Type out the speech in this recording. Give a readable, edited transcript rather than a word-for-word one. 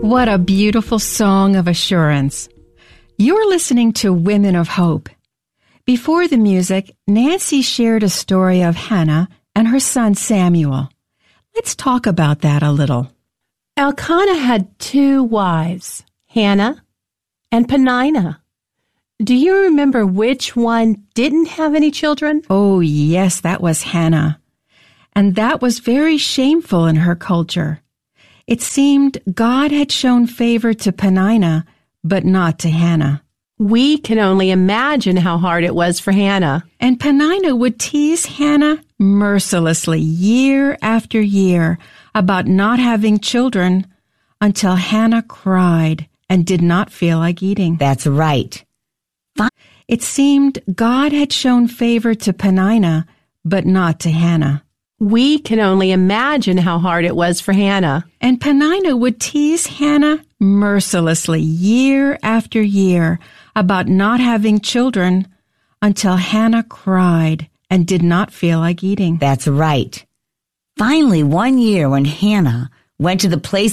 What a beautiful song of assurance. You're listening to Women of Hope. Before the music, Nancy shared a story of Hannah and her son Samuel. Let's talk about that a little. Elkanah had 2 wives, Hannah and Peninnah. Do you remember which one didn't have any children? Oh, yes, that was Hannah. And that was very shameful in her culture. It seemed God had shown favor to Peninnah, but not to Hannah. We can only imagine how hard it was for Hannah. And Peninnah would tease Hannah mercilessly year after year about not having children until Hannah cried and did not feel like eating. That's right. It seemed God had shown favor to Peninnah, but not to Hannah. We can only imagine how hard it was for Hannah. And Peninnah would tease Hannah mercilessly year after year about not having children until Hannah cried and did not feel like eating. That's right. Finally, one year when Hannah went to the place